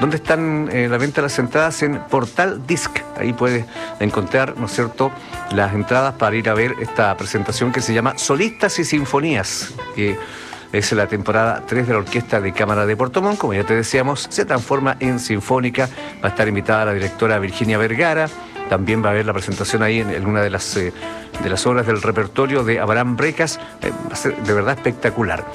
¿Dónde están la venta de las entradas? En Portal Disc. Ahí puedes encontrar, ¿no es cierto?, las entradas para ir a ver esta presentación que se llama Solistas y Sinfonías, que es la temporada 3 de la Orquesta de Cámara de Puerto Montt. Como ya te decíamos, se transforma en sinfónica. Va a estar invitada la directora Virginia Vergara. También va a haber la presentación ahí en una de las obras del repertorio de Abraham Brecas. Va a ser de verdad espectacular.